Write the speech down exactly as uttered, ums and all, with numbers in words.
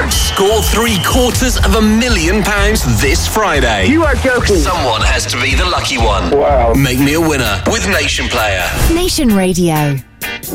Score three quarters of a million pounds this Friday. You are joking. Someone has to be the lucky one. Wow. Make me a winner with Nation Player. Nation Radio.